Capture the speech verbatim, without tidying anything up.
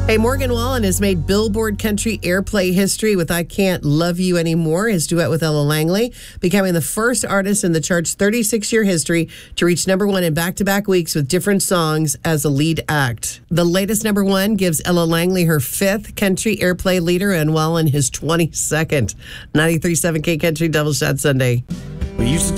Hey, Morgan Wallen has made Billboard country airplay history with I Can't Love You Anymore, his duet with Ella Langley, becoming the first artist in the chart's thirty-six-year history to reach number one in back-to-back weeks with different songs as a lead act. The latest number one gives Ella Langley her fifth country airplay leader and Wallen his twenty-second. ninety-three point seven K Country Double Shot Sunday. We used to